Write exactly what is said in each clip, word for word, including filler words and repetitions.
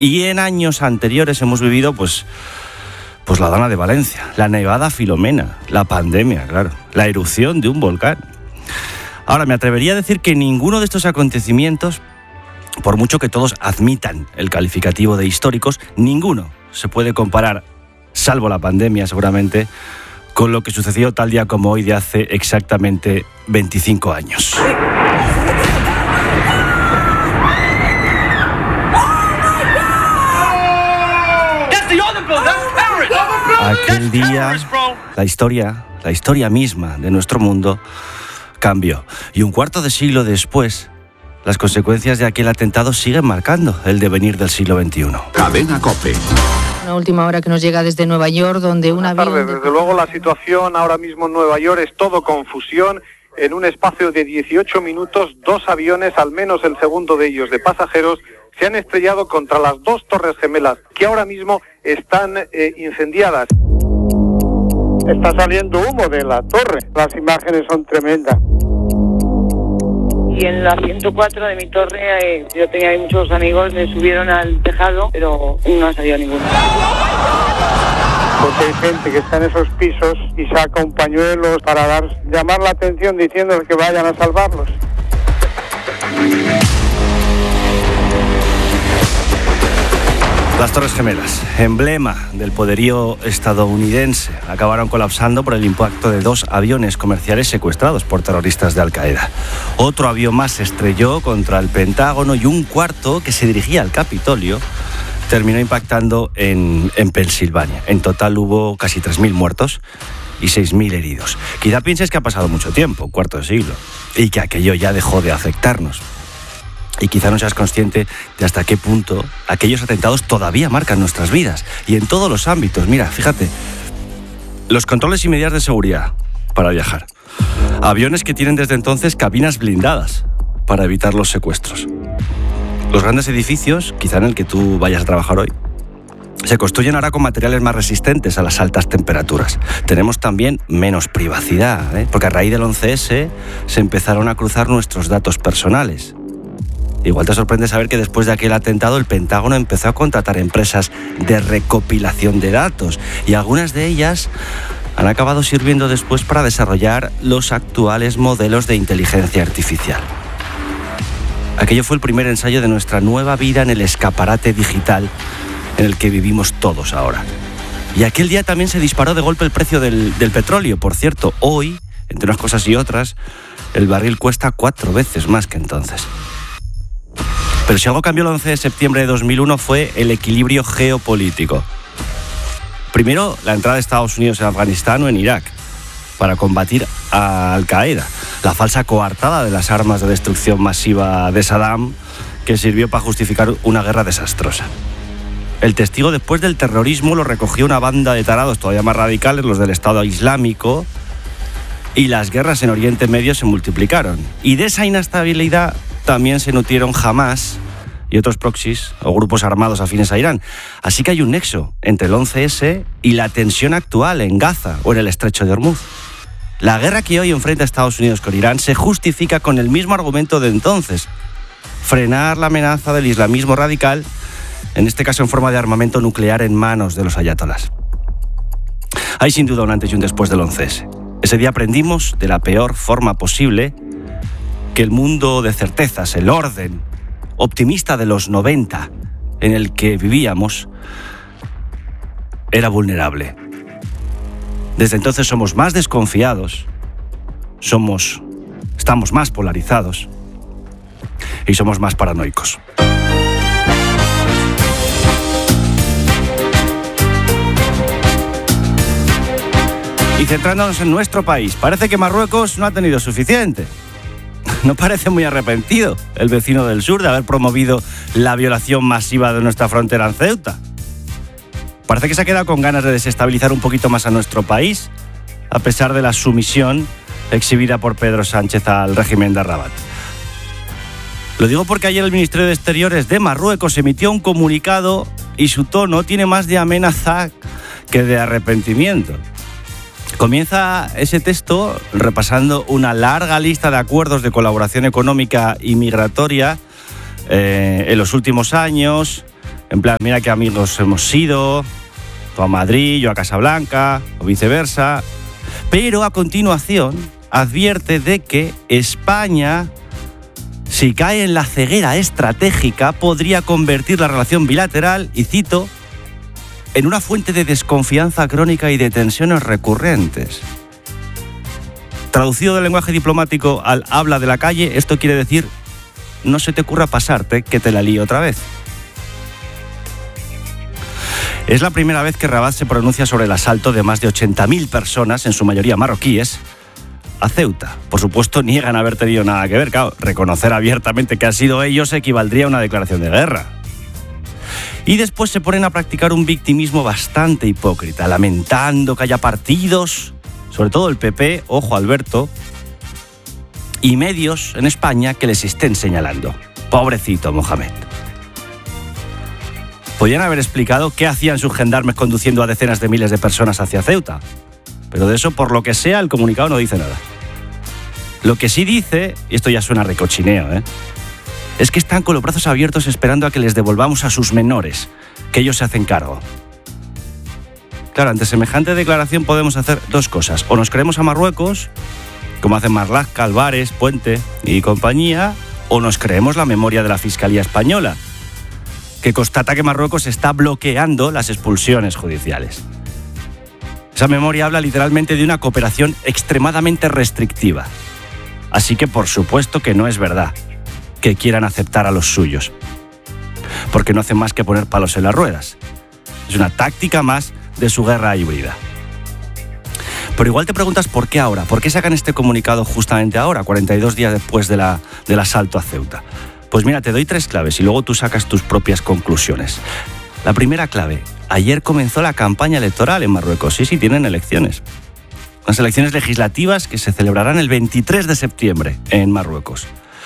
Y en años anteriores hemos vivido, pues, pues la Dana de Valencia, la nevada Filomena, la pandemia, claro, la erupción de un volcán. Ahora, me atrevería a decir que ninguno de estos acontecimientos, por mucho que todos admitan el calificativo de históricos, ninguno se puede comparar, salvo la pandemia seguramente, con lo que sucedió tal día como hoy de hace exactamente veinticinco años. Aquel día, la historia, la historia misma de nuestro mundo cambió. Y un cuarto de siglo después, las consecuencias de aquel atentado siguen marcando el devenir del siglo veintiuno. Cadena COPE. Una última hora que nos llega desde Nueva York, donde un avión... Buenas tardes. Desde luego la situación ahora mismo en Nueva York es todo confusión. En un espacio de dieciocho minutos, dos aviones, al menos el segundo de ellos de pasajeros, se han estrellado contra las dos torres gemelas que ahora mismo están eh, incendiadas. Está saliendo humo de la torre, las imágenes son tremendas. Y en la ciento cuatro de mi torre, eh, yo tenía muchos amigos, me subieron al tejado, pero no ha salido ninguno. Porque hay gente que está en esos pisos y saca un pañuelo para dar, llamar la atención diciéndoles que vayan a salvarlos. Las Torres Gemelas, emblema del poderío estadounidense, acabaron colapsando por el impacto de dos aviones comerciales secuestrados por terroristas de Al-Qaeda. Otro avión más se estrelló contra el Pentágono y un cuarto, que se dirigía al Capitolio, terminó impactando en, en Pensilvania. En total hubo casi tres mil muertos y seis mil heridos. Quizá pienses que ha pasado mucho tiempo, un cuarto de siglo, y que aquello ya dejó de afectarnos. Y quizá no seas consciente de hasta qué punto aquellos atentados todavía marcan nuestras vidas. Y en todos los ámbitos. Mira, fíjate, los controles y medidas de seguridad para viajar. Aviones que tienen desde entonces cabinas blindadas para evitar los secuestros. Los grandes edificios, quizá en el que tú vayas a trabajar hoy, se construyen ahora con materiales más resistentes a las altas temperaturas. Tenemos también menos privacidad, ¿eh? Porque a raíz del once ese se empezaron a cruzar nuestros datos personales. Igual te sorprende saber que después de aquel atentado el Pentágono empezó a contratar empresas de recopilación de datos y algunas de ellas han acabado sirviendo después para desarrollar los actuales modelos de inteligencia artificial. Aquello fue el primer ensayo de nuestra nueva vida en el escaparate digital en el que vivimos todos ahora. Y aquel día también se disparó de golpe el precio del, del petróleo. Por cierto, hoy, entre unas cosas y otras, el barril cuesta cuatro veces más que entonces. Pero si algo cambió el once de septiembre de dos mil uno fue el equilibrio geopolítico. Primero, la entrada de Estados Unidos en Afganistán o en Irak para combatir a Al-Qaeda, la falsa coartada de las armas de destrucción masiva de Saddam, que sirvió para justificar una guerra desastrosa. El testigo después del terrorismo lo recogió una banda de tarados todavía más radicales, los del Estado Islámico, y las guerras en Oriente Medio se multiplicaron. Y de esa inestabilidad también se nutrieron Hamás y otros proxies o grupos armados afines a Irán. Así que hay un nexo entre el once ese y la tensión actual en Gaza o en el estrecho de Hormuz. La guerra que hoy enfrenta Estados Unidos con Irán se justifica con el mismo argumento de entonces: frenar la amenaza del islamismo radical, en este caso en forma de armamento nuclear en manos de los ayatolás. Hay sin duda un antes y un después del once ese. Ese día aprendimos de la peor forma posible que el mundo de certezas, el orden optimista de los noventa en el que vivíamos, era vulnerable. Desde entonces somos más desconfiados, somos, estamos más polarizados y somos más paranoicos. Y centrándonos en nuestro país, parece que Marruecos no ha tenido suficiente. No parece muy arrepentido el vecino del sur de haber promovido la violación masiva de nuestra frontera en Ceuta. Parece que se ha quedado con ganas de desestabilizar un poquito más a nuestro país, a pesar de la sumisión exhibida por Pedro Sánchez al régimen de Rabat. Lo digo porque ayer el Ministerio de Exteriores de Marruecos emitió un comunicado y su tono tiene más de amenaza que de arrepentimiento. Comienza ese texto repasando una larga lista de acuerdos de colaboración económica y migratoria eh, en los últimos años, En plan, mira qué amigos hemos sido, tú a Madrid, yo a Casablanca, o viceversa. Pero a continuación advierte de que España, si cae en la ceguera estratégica, podría convertir la relación bilateral, y cito, en una fuente de desconfianza crónica y de tensiones recurrentes. Traducido del lenguaje diplomático al habla de la calle, esto quiere decir: no se te ocurra pasarte, que te la lío otra vez. Es la primera vez que Rabat se pronuncia sobre el asalto de más de ochenta mil personas, en su mayoría marroquíes, a Ceuta. Por supuesto, niegan haber tenido nada que ver. Claro, reconocer abiertamente que han sido ellos equivaldría a una declaración de guerra. Y después se ponen a practicar un victimismo bastante hipócrita, lamentando que haya partidos, sobre todo el P P, ojo Alberto, y medios en España que les estén señalando. Pobrecito Mohamed. Podrían haber explicado qué hacían sus gendarmes conduciendo a decenas de miles de personas hacia Ceuta. Pero de eso, por lo que sea, el comunicado no dice nada. Lo que sí dice, y esto ya suena recochineo, ¿eh?, es que están con los brazos abiertos esperando a que les devolvamos a sus menores, que ellos se hacen cargo. Claro, ante semejante declaración podemos hacer dos cosas. O nos creemos a Marruecos, como hacen Marlaska, Álvarez, Puente y compañía, o nos creemos la memoria de la Fiscalía Española, que constata que Marruecos está bloqueando las expulsiones judiciales. Esa memoria habla literalmente de una cooperación extremadamente restrictiva. Así que por supuesto que no es verdad que quieran aceptar a los suyos, porque no hacen más que poner palos en las ruedas. Es una táctica más de su guerra híbrida. Pero igual te preguntas por qué ahora, por qué sacan este comunicado justamente ahora, cuarenta y dos días después de la, del asalto a Ceuta. Pues mira, te doy tres claves y luego tú sacas tus propias conclusiones. La primera clave: ayer comenzó la campaña electoral en Marruecos. Sí, sí, tienen elecciones. Las elecciones legislativas que se celebrarán el veintitrés de septiembre en Marruecos.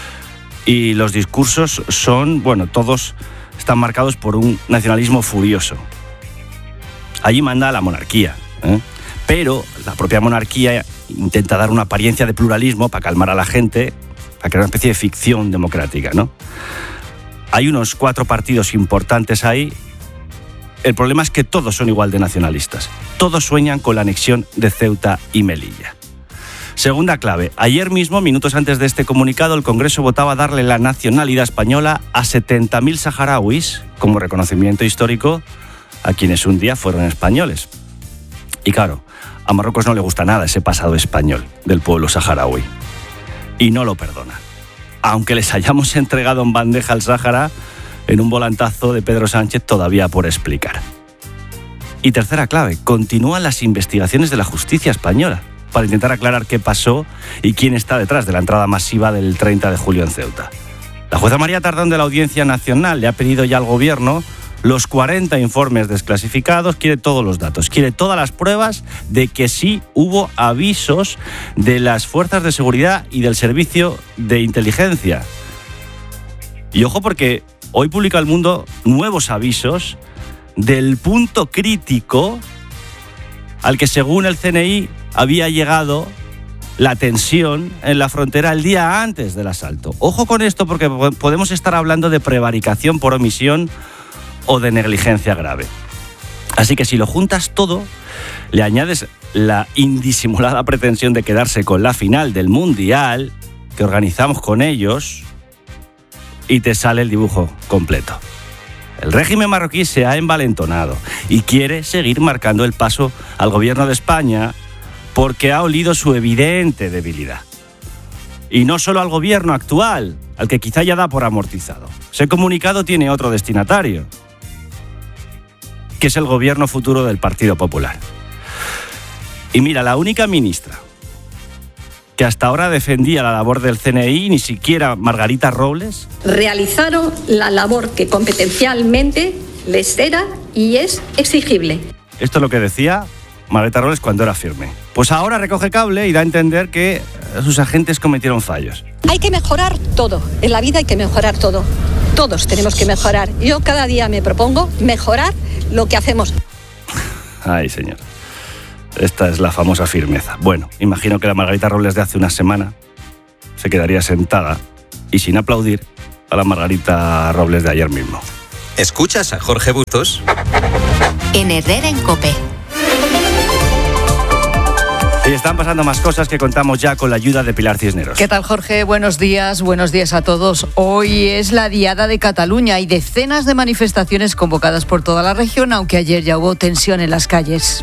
Y los discursos son, bueno, todos están marcados por un nacionalismo furioso. Allí manda la monarquía, ¿eh? Pero la propia monarquía intenta dar una apariencia de pluralismo para calmar a la gente, para crear una especie de ficción democrática, ¿no? Hay unos cuatro partidos importantes ahí. El problema es que todos son igual de nacionalistas. Todos sueñan con la anexión de Ceuta y Melilla. Segunda clave: ayer mismo, minutos antes de este comunicado, el Congreso votaba darle la nacionalidad española a setenta mil saharauis como reconocimiento histórico a quienes un día fueron españoles. Y claro, a Marruecos no le gusta nada ese pasado español del pueblo saharaui. Y no lo perdona. Aunque les hayamos entregado en bandeja al Sáhara en un volantazo de Pedro Sánchez todavía por explicar. Y tercera clave: continúan las investigaciones de la justicia española para intentar aclarar qué pasó y quién está detrás de la entrada masiva del treinta de julio en Ceuta. La jueza María Tardón de la Audiencia Nacional le ha pedido ya al gobierno los cuarenta informes desclasificados, quiere todos los datos, quiere todas las pruebas de que sí hubo avisos de las fuerzas de seguridad y del servicio de inteligencia. Y ojo, porque hoy publica El Mundo nuevos avisos del punto crítico al que, según el C N I, había llegado la tensión en la frontera el día antes del asalto. Ojo con esto, porque podemos estar hablando de prevaricación por omisión o de negligencia grave. Así que si lo juntas todo, le añades la indisimulada pretensión de quedarse con la final del Mundial que organizamos con ellos y te sale el dibujo completo. El régimen marroquí se ha envalentonado y quiere seguir marcando el paso al gobierno de España porque ha olido su evidente debilidad. Y no solo al gobierno actual, al que quizá ya da por amortizado. Ese comunicado tiene otro destinatario, que es el gobierno futuro del Partido Popular. Y mira, la única ministra que hasta ahora defendía la labor del C N I, ni siquiera Margarita Robles, realizaron la labor que competencialmente les era y es exigible. Esto es lo que decía Margarita Robles cuando era firme. Pues ahora recoge cable y da a entender que sus agentes cometieron fallos. Hay que mejorar todo, en la vida hay que mejorar todo. Todos tenemos que mejorar. Yo cada día me propongo mejorar lo que hacemos. Ay, señor. Esta es la famosa firmeza. Bueno, imagino que la Margarita Robles de hace una semana se quedaría sentada y sin aplaudir a la Margarita Robles de ayer mismo. ¿Escuchas a Jorge Bustos? En Herrera en COPE. Y están pasando más cosas que contamos ya con la ayuda de Pilar Cisneros. ¿Qué tal, Jorge? Buenos días, buenos días a todos. Hoy es la Diada de Cataluña. Hay decenas de manifestaciones convocadas por toda la región, aunque ayer ya hubo tensión en las calles.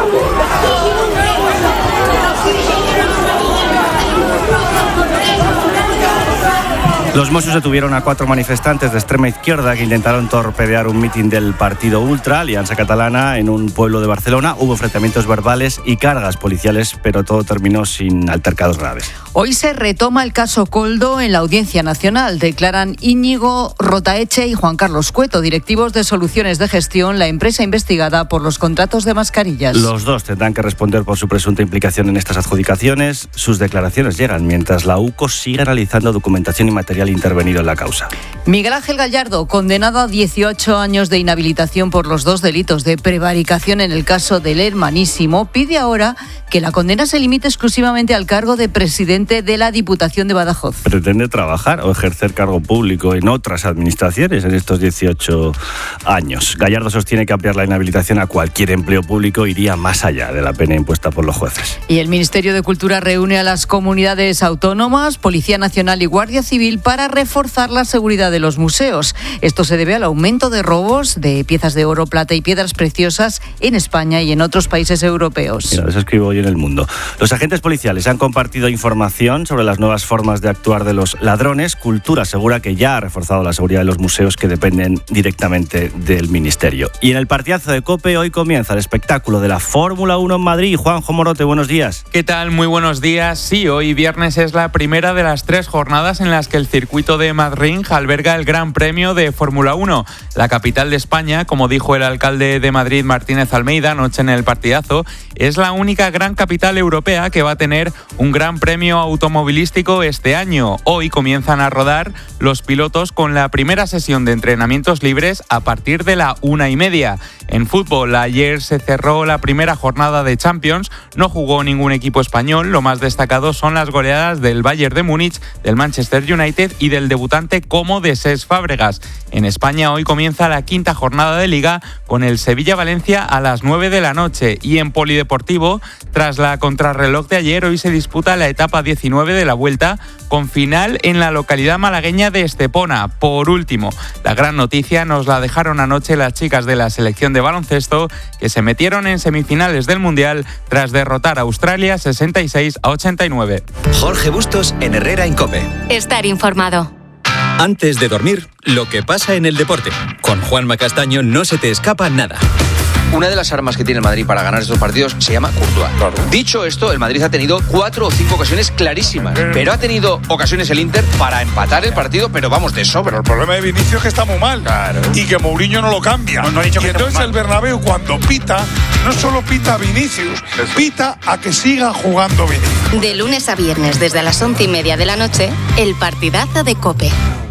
Los Mossos detuvieron a cuatro manifestantes de extrema izquierda que intentaron torpedear un mitin del partido Ultra, Alianza Catalana, en un pueblo de Barcelona. Hubo enfrentamientos verbales y cargas policiales, pero todo terminó sin altercados graves. Hoy se retoma el caso Koldo en la Audiencia Nacional. Declaran Íñigo Rotaeche y Juan Carlos Cueto, directivos de Soluciones de Gestión, la empresa investigada por los contratos de mascarillas. Los dos tendrán que responder por su presunta implicación en estas adjudicaciones. Sus declaraciones llegan mientras la U C O sigue analizando documentación y material intervenido en la causa. Miguel Ángel Gallardo, condenado a dieciocho años de inhabilitación por los dos delitos de prevaricación en el caso del Hermanísimo, pide ahora que la condena se limite exclusivamente al cargo de presidente de la Diputación de Badajoz. ¿Pretende trabajar o ejercer cargo público en otras administraciones en estos dieciocho años? Gallardo sostiene que ampliar la inhabilitación a cualquier empleo público iría más allá de la pena impuesta por los jueces. Y el Ministerio de Cultura reúne a las comunidades autónomas, Policía Nacional y Guardia Civil para reforzar la seguridad de los museos. Esto se debe al aumento de robos de piezas de oro, plata y piedras preciosas en España y en otros países europeos. Mira, eso escribo hoy en El Mundo. Los agentes policiales han compartido información sobre las nuevas formas de actuar de los ladrones. Cultura asegura que ya ha reforzado la seguridad de los museos que dependen directamente del Ministerio. Y en el partidazo de COPE hoy comienza el espectáculo de la Fórmula uno en Madrid. Juanjo Morote, buenos días. ¿Qué tal? Muy buenos días. Sí, hoy viernes es la primera de las tres jornadas en las que el circuito circuito de Madrid alberga el Gran Premio de Fórmula uno. La capital de España, como dijo el alcalde de Madrid, Martínez Almeida, anoche en el partidazo, es la única gran capital europea que va a tener un Gran Premio automovilístico este año. Hoy comienzan a rodar los pilotos con la primera sesión de entrenamientos libres a partir de la una y media. En fútbol, ayer se cerró la primera jornada de Champions. No jugó ningún equipo español. Lo más destacado son las goleadas del Bayern de Múnich, del Manchester United y del debutante Como de Cesc Fábregas. En España hoy comienza la quinta jornada de Liga con el Sevilla-Valencia a las nueve de la noche. Y en polideportivo, tras la contrarreloj de ayer, hoy se disputa la etapa diecinueve de la Vuelta con final en la localidad malagueña de Estepona. Por último, la gran noticia nos la dejaron anoche las chicas de la selección de baloncesto que se metieron en semifinales del Mundial tras derrotar a Australia sesenta y seis a ochenta y nueve. Jorge Bustos en Herrera en COPE. Estar informado. Antes de dormir, lo que pasa en el deporte. Con Juanma Castaño no se te escapa nada. Una de las armas que tiene el Madrid para ganar estos partidos se llama Courtois. Claro. Dicho esto, el Madrid ha tenido cuatro o cinco ocasiones clarísimas, pero ha tenido ocasiones el Inter para empatar el partido, pero vamos, de sobra. Pero el problema de Vinicius es que está muy mal, claro, y que Mourinho no lo cambia. No, no he dicho y que entonces el Bernabéu, cuando pita, no solo pita a Vinicius, Eso. pita a que siga jugando Vinicius. De lunes a viernes, desde las once y media de la noche, el partidazo de COPE.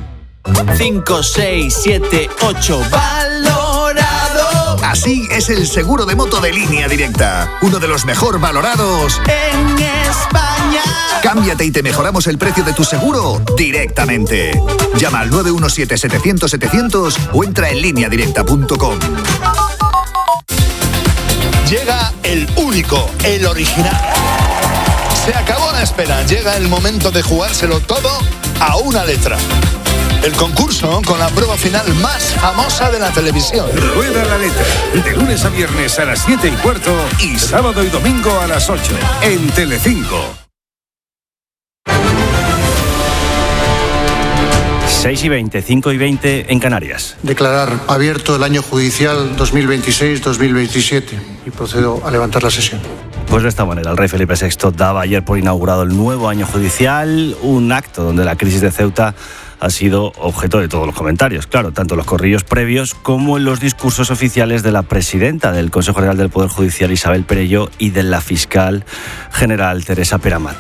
cinco, seis, siete, ocho, valorado. Así es el seguro de moto de Línea Directa, uno de los mejor valorados en España. Cámbiate y te mejoramos el precio de tu seguro directamente. Llama al nueve uno siete, setecientos, setecientos o entra en línea directa punto com. Llega el único, el original. Se acabó la espera, llega el momento de jugárselo todo a una letra. El concurso con la prueba final más famosa de la televisión. Rueda la letra, de lunes a viernes a las siete y cuarto y sábado y domingo a las ocho, en Telecinco. seis y veinte, cinco y veinte en Canarias. Declarar abierto el año judicial dos mil veintiséis dos mil veintisiete y procedo a levantar la sesión. Pues de esta manera, el rey Felipe sexto daba ayer por inaugurado el nuevo año judicial, un acto donde la crisis de Ceuta ha sido objeto de todos los comentarios, claro, tanto en los corrillos previos como en los discursos oficiales de la presidenta del Consejo General del Poder Judicial, Isabel Perelló, y de la fiscal general, Teresa Peramato.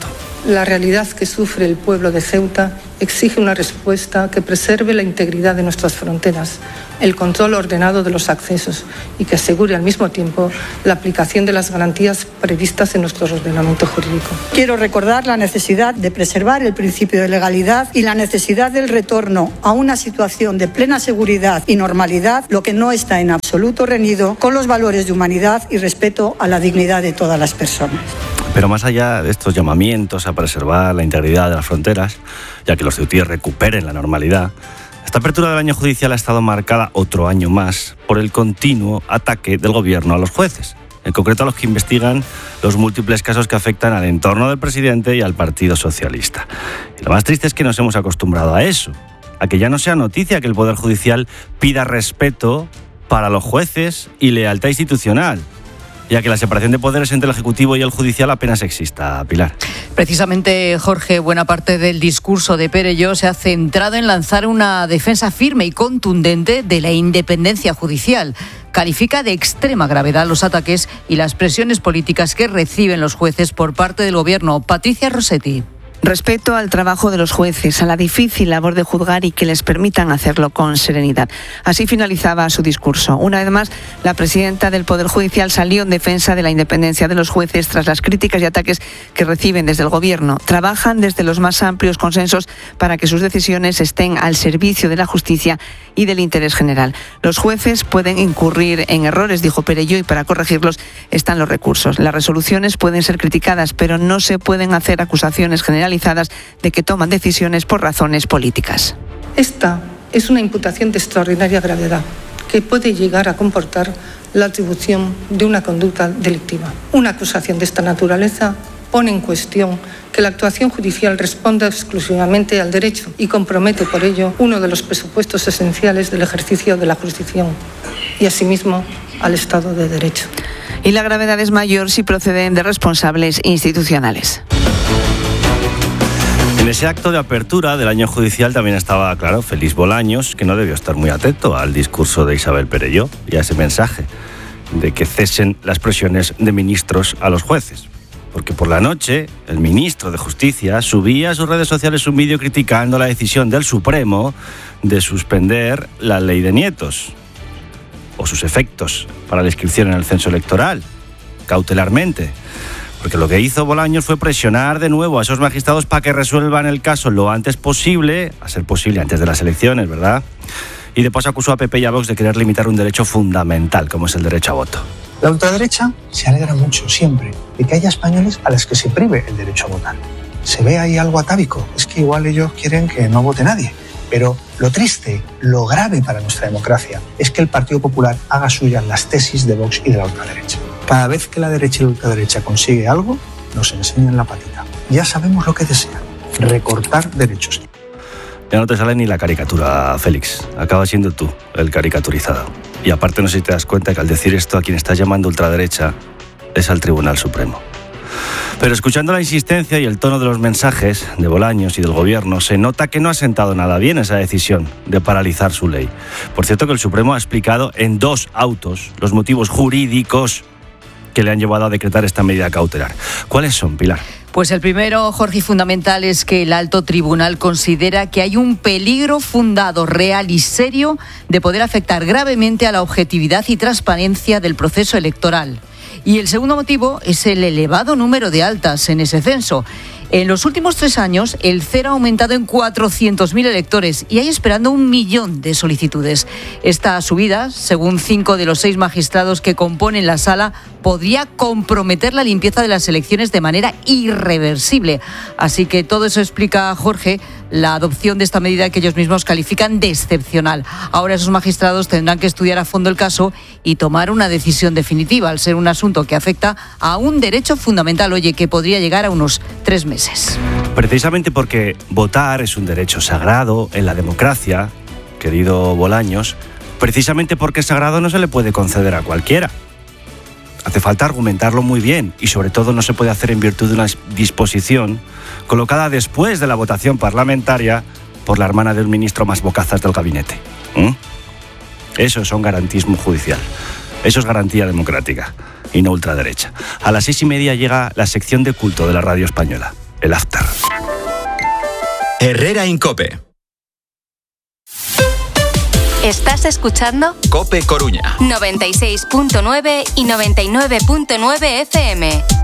La realidad que sufre el pueblo de Ceuta exige una respuesta que preserve la integridad de nuestras fronteras, el control ordenado de los accesos y que asegure al mismo tiempo la aplicación de las garantías previstas en nuestro ordenamiento jurídico. Quiero recordar la necesidad de preservar el principio de legalidad y la necesidad del retorno a una situación de plena seguridad y normalidad, lo que no está en absoluto reñido con los valores de humanidad y respeto a la dignidad de todas las personas. Pero más allá de estos llamamientos a preservar la integridad de las fronteras, ya que los ceutíes recuperen la normalidad, esta apertura del año judicial ha estado marcada otro año más por el continuo ataque del gobierno a los jueces, en concreto a los que investigan los múltiples casos que afectan al entorno del presidente y al Partido Socialista. Y lo más triste es que nos hemos acostumbrado a eso, a que ya no sea noticia que el Poder Judicial pida respeto para los jueces y lealtad institucional, ya que la separación de poderes entre el Ejecutivo y el Judicial apenas exista, Pilar. Precisamente, Jorge, buena parte del discurso de Perelló se ha centrado en lanzar una defensa firme y contundente de la independencia judicial. Califica de extrema gravedad los ataques y las presiones políticas que reciben los jueces por parte del Gobierno. Patricia Rossetti. Respeto al trabajo de los jueces, a la difícil labor de juzgar y que les permitan hacerlo con serenidad. Así finalizaba su discurso. Una vez más, la presidenta del Poder Judicial salió en defensa de la independencia de los jueces tras las críticas y ataques que reciben desde el Gobierno. Trabajan desde los más amplios consensos para que sus decisiones estén al servicio de la justicia y del interés general. Los jueces pueden incurrir en errores, dijo Perelló, y para corregirlos están los recursos. Las resoluciones pueden ser criticadas, pero no se pueden hacer acusaciones generalizadas de que toman decisiones por razones políticas. Esta es una imputación de extraordinaria gravedad que puede llegar a comportar la atribución de una conducta delictiva. Una acusación de esta naturaleza pone en cuestión que la actuación judicial responda exclusivamente al derecho y compromete por ello uno de los presupuestos esenciales del ejercicio de la jurisdicción y asimismo al Estado de Derecho. Y la gravedad es mayor si proceden de responsables institucionales. En ese acto de apertura del año judicial también estaba, claro, Félix Bolaños, que no debió estar muy atento al discurso de Isabel Perelló y a ese mensaje de que cesen las presiones de ministros a los jueces. Porque por la noche el ministro de Justicia subía a sus redes sociales un vídeo criticando la decisión del Supremo de suspender la ley de nietos o sus efectos para la inscripción en el censo electoral, cautelarmente. Porque lo que hizo Bolaños fue presionar de nuevo a esos magistrados para que resuelvan el caso lo antes posible, a ser posible antes de las elecciones, ¿verdad? Y de paso acusó a P P y a Vox de querer limitar un derecho fundamental, como es el derecho a voto. La ultraderecha se alegra mucho, siempre, de que haya españoles a los que se prive el derecho a votar. Se ve ahí algo atávico, es que igual ellos quieren que no vote nadie. Pero lo triste, lo grave para nuestra democracia, es que el Partido Popular haga suyas las tesis de Vox y de la ultraderecha. Cada vez que la derecha y la ultraderecha consigue algo, nos enseñan la patita. Ya sabemos lo que desean, recortar derechos. Ya no te sale ni la caricatura, Félix. Acaba siendo tú el caricaturizado. Y aparte no sé si te das cuenta que al decir esto a quien estás llamando ultraderecha es al Tribunal Supremo. Pero escuchando la insistencia y el tono de los mensajes de Bolaños y del Gobierno, se nota que no ha sentado nada bien esa decisión de paralizar su ley. Por cierto, que el Supremo ha explicado en dos autos los motivos jurídicos que le han llevado a decretar esta medida cautelar. ¿Cuáles son, Pilar? Pues el primero, Jorge, y fundamental, es que el alto tribunal considera que hay un peligro fundado, real y serio de poder afectar gravemente a la objetividad y transparencia del proceso electoral. Y el segundo motivo es el elevado número de altas en ese censo. En los últimos tres años, el cero ha aumentado en cuatrocientos mil electores y hay esperando un millón de solicitudes. Esta subida, según cinco de los seis magistrados que componen la sala, podría comprometer la limpieza de las elecciones de manera irreversible. Así que todo eso explica, Jorge, la adopción de esta medida que ellos mismos califican de excepcional. Ahora esos magistrados tendrán que estudiar a fondo el caso y tomar una decisión definitiva, al ser un asunto que afecta a un derecho fundamental, oye, que podría llegar a unos tres meses. Precisamente porque votar es un derecho sagrado en la democracia, querido Bolaños, precisamente porque es sagrado no se le puede conceder a cualquiera. Hace falta argumentarlo muy bien y sobre todo no se puede hacer en virtud de una disposición colocada después de la votación parlamentaria por la hermana del ministro más bocazas del gabinete. ¿Mm? Eso es un garantismo judicial. Eso es garantía democrática y no ultraderecha. A las seis y media llega la sección de culto de la radio española. el after. Herrera Incope. ¿Estás escuchando? Cope Coruña. noventa y seis punto nueve y noventa y nueve punto nueve F M.